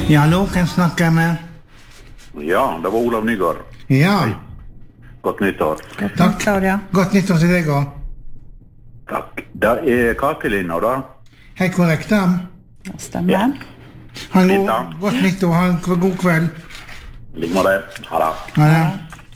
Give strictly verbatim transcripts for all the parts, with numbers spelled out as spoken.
Ja, hallo, kan snakke med? Ja, det var Olav Nygaard. Ja. Hei. Godt nyttår. Godt nyttår, ja. Godt nyttår til deg også. Takk. Det er Katelina, da. Helt korrekt, da. Det stemmer. Ja. Hallo, godt nyttår, ha en god kveld. Like med det. Ha det. Ha det.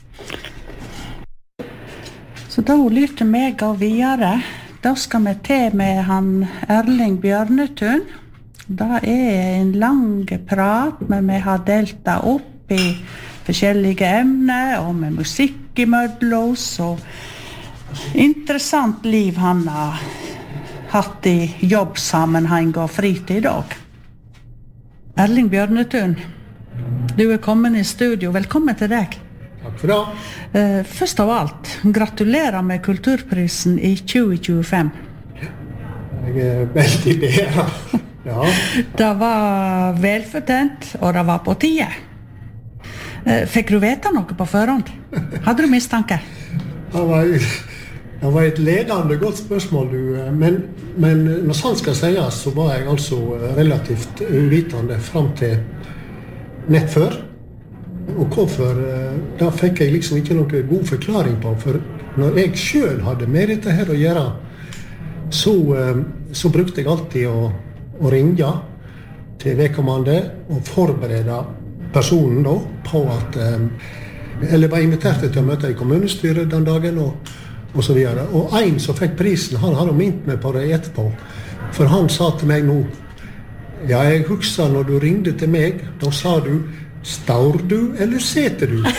Så da lyrte meg og videre. Da skal vi til med han Erling Bjørnetun. Det er en lang prat, men vi har delt det opp i forskjellige emner, og med musikk i mødlos, og interessant liv han har hatt i jobbsammenheng og fritid også. Erling Bjørnetun, du er kommet i studio. Velkommen til deg. Takk for det. Først av alt, gratulerer med Kulturprisen i tjue tjuefem. Jeg er veldig bedre. Ja. Det var velfortjent, og det var på tide. Fikk du vite noe på forhånd? Hadde du mistanke? Det var, det var et ledende godt spørsmål, du. Men, men når sant skal sies, så var jeg altså relativt uvitende frem til nett før. Og hvorfor, da fikk jeg liksom ikke noen god forklaring på. For når jeg selv hadde med dette her å gjøre, så, så brukte jeg alltid å og ringe til vedkommende og forberede personen da, på at eller var invitert til å møte i kommunestyret den dagen og, og så videre. Og en som fikk prisen, han hadde minnet meg på det etterpå, for han sa til meg nå, ja, jeg husker når du ringte til meg, da sa du, står du eller seter du?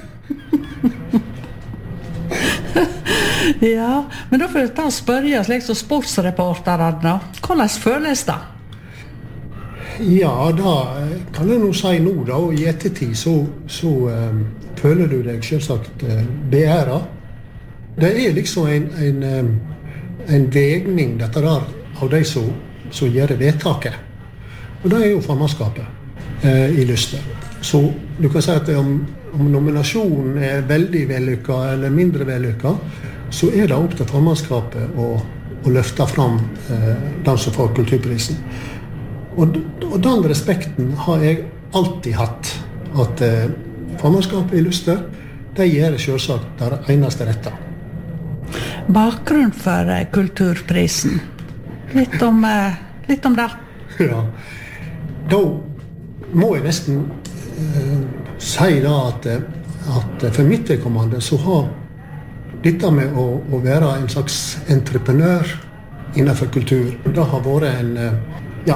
Ja, men da får jeg ta og spørre slik som sportsreporterne. Hvordan føles det? Ja, da kan jeg nå si nå da, og i ettertid så, så um, føler du deg selvsagt uh, beæret. Det er liksom en, en, um, en vegning dette der av de som, som gjør vedtaket. Og det er jo formannskapet uh, i Lyster. Så du kan si at om, om nominasjonen er veldig vellykket eller mindre vellykket, så er det opp til formannskapet å, å løfte fram eh, den som får kulturprisen. Og, og den respekten har jeg alltid hatt, at eh, formannskapet i Lyster, de gjør selvsagt det eneste rette. Bakgrunn for eh, kulturprisen. Litt om, eh, litt om det. Ja, da må jeg nesten eh, si da at, at for mitt vedkommende så har dette med å, å være en slags entreprenør innenfor kultur, det har vært en, ja,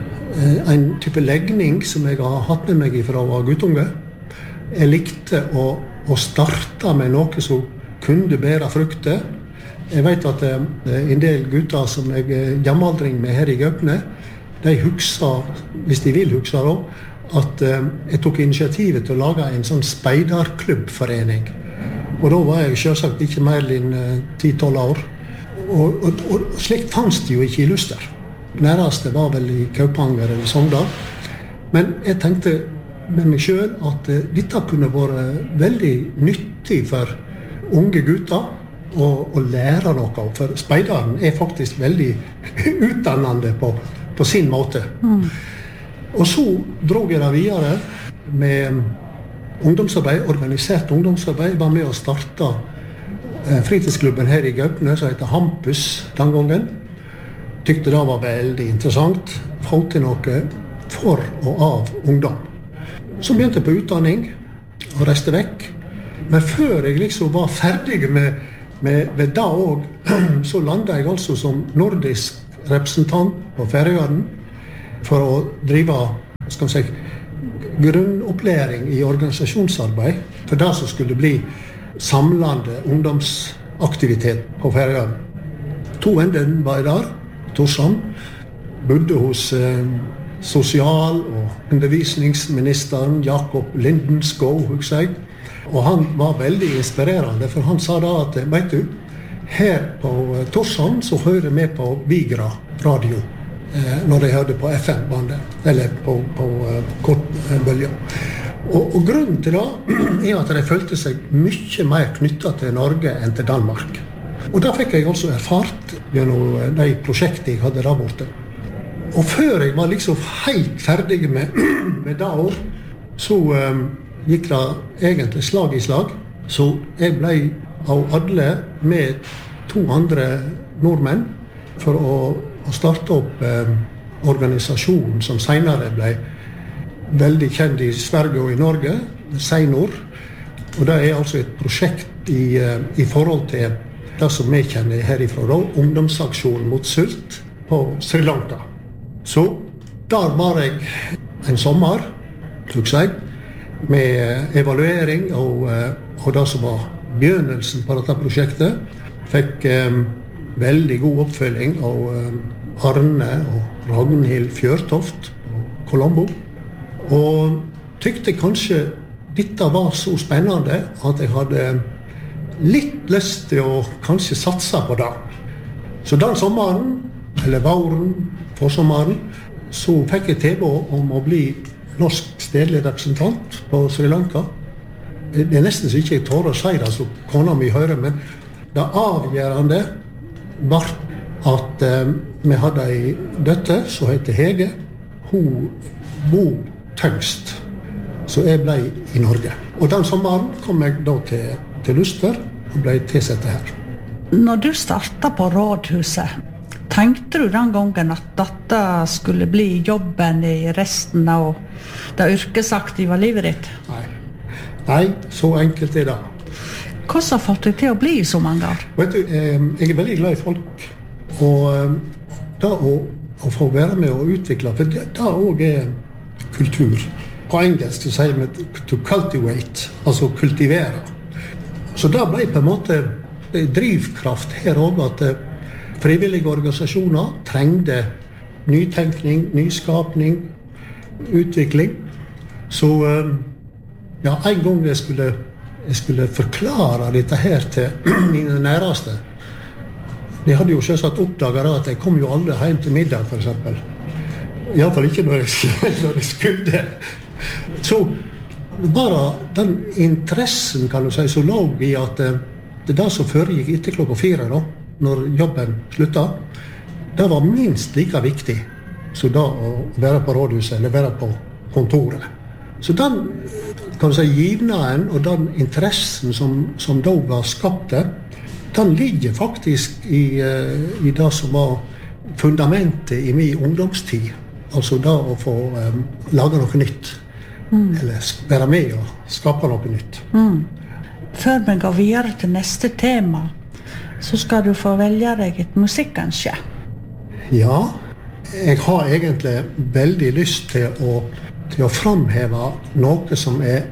en type legning som jeg har hatt med meg fra å være guttunge. Jeg likte å, å starte med noe som kunne bære frukter. Jeg vet at en del gutter som jeg er jamaldring med her i Gaupne, de husker, hvis de vil huske da, at jeg tok initiativet til å lage en sånn speiderklubbforening. Og da var jeg selvsagt ikke mer enn ti tolv år. Og, og, og slikt fanns det jo ikke i Lyster. Nærmest var vel i Kaupanger eller Sogndal. Men jeg tenkte med meg selv at uh, dette kunne være veldig nyttig for unge gutter å, å lære noe. For speideren er faktisk veldig utdannende på, på sin måte. Mm. Og så drog jeg det videre med ungdomsarbeid, organisert ungdomsarbeid. Jeg var med å starte eh, fritidsklubben her i Gaupne, som heter Hampus den gangen. Tykte det var veldig interessant. Få til noe for og av ungdom. Så begynte jeg på utdanning og reiste vekk. Men før jeg liksom var ferdig med, med, med det også, så landet jeg altså som nordisk representant på Færøyene for å drive, skal vi si, grunnopplæring i organisasjonsarbeid for det som skulle bli samlende ungdomsaktivitet på Færøyene. To enden var jeg der, Torshavn, bodde hos eh, sosial- og undervisningsministeren Jakob Lindenskov, husker jeg. Og han var veldig inspirerende, for han sa da at, vet du, her på Torshavn så hører vi på Vigra radio. Når de hørte på F M-bandet, eller på, på uh, kortbølger. Og, og grunnen til det er at de følte seg mye mer knyttet til Norge enn til Danmark. Og da fikk jeg også erfart gjennom de prosjekter jeg hadde der borte. Og før jeg var liksom helt ferdig med, med det år, så um, gikk det egentlig slag i slag. Så jeg ble av alle med to andre nordmenn for å, å starte opp um, organisasjonen som senere ble veldig kjent i Sverige og i Norge, Seinor. Og det er altså et prosjekt i, uh, i forhold til det som vi kjenner herifra, da, ungdomsaksjonen mot sult på Sri Lanka. Så der var jeg en sommer, tror jeg, med evaluering og, og det som var begynnelsen på dette prosjektet. Fikk um, veldig god oppfølging av um, Arne og Ragnhild Fjørtoft på Colombo. Og tykte kanskje dette var så spennende at jeg hadde litt lyst til å kanskje satse på det. Så den sommeren, eller våren, forsommeren, så fikk jeg tilbud om å bli norsk stedlig representant på Sri Lanka. Det er nesten så ikke jeg tør å si det, så kona mi hører, men det avgjørende var at eh, vi hadde en døtter som heter Hege. Hun bor tyngst, så jeg ble i Norge. Og den sommeren kom jeg da til, til Luster og ble tilsatt her. Når du startet på rådhuset, tenkte du den gangen at dette skulle bli jobben i resten av det yrkesaktive livet ditt? Nei. Nei, så enkelt er det. Hva har fått deg til å bli så mange år? Vet du, jeg er veldig glad i folk. Og da å, å få være med og utvikle, for det, det også er kultur. På engelsk så sier vi to cultivate, altså kultivere. Så det ble på en måte drivkraft her også, at frivillige organisasjoner trengte nytenkning, nyskapning, utvikling. Så ja, en gang jeg skulle, jeg skulle forklare dette her til mine næreste. De hadde jo selvsagt oppdaget at jeg kom jo aldri hjem til middag, for eksempel. I hvert fall ikke når jeg, når jeg skulle. Så bare den interessen, kan du si, så lå i at det der som foregikk etter klokka fire, da, når jobben sluttet, det var minst like viktig som da å være på rådhuset eller være på kontoret. Så den, kan du si, givnaden og den interessen som, som da var skapt, den ligger faktisk i, i det som var fundamentet i min ungdomstid. Altså da å få um, lage noe nytt. Mm. Eller være med og skape noe nytt. Mm. Før vi går videre til neste tema, så skal du få velge deg et musikkønske. Ja, jeg har egentlig veldig lyst til å, til å framheve noe som er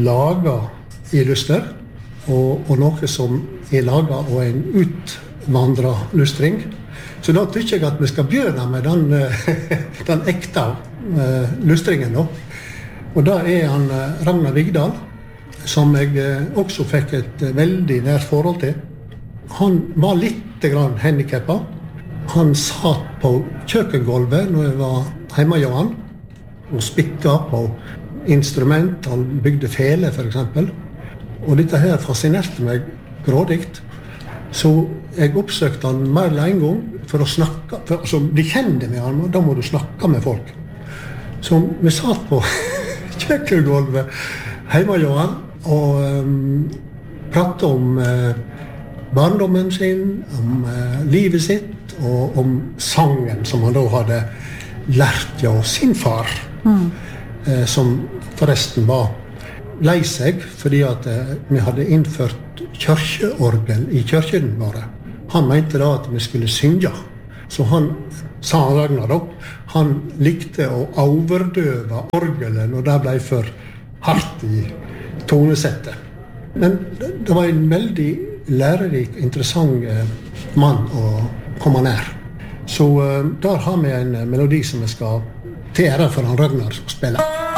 laget i Luster, og, og noe som er laget av en utvandret lustring. Så da tykker jeg at vi skal begynne med den, den ekte uh, lustringen nå. Og da er han Ragnar Vigdal, som jeg også fikk et veldig nært forhold til. Han var litt grann handikappet. Han satt på kjøkkengolvet når jeg var hjemme hos han, og spikket på instrument. Han bygde fele, for eksempel. Og dette her fascinerte meg grådigt. Så jeg oppsøkte han mer enn en gang for å snakke. For, altså, de kjenner med han, og da må du snakke med folk. Så vi satt på kjøkkengolvet hjemme hos han og um, pratet om uh, barndommen sin, om uh, livet sitt og om sangen som han da hadde lært av sin far, mm. uh, som forresten var lei seg fordi at uh, vi hadde innført kirkeorgel i kirken våre. Han mente da at vi skulle synge, så han sa han Ragnar da, han likte å overdøve orgelen, og det ble for hardt i tonesettet. Men det var en veldig lærerik, interessant mann å komme nær. Så der har vi en melodi som vi skal til ære for han Ragnar spille.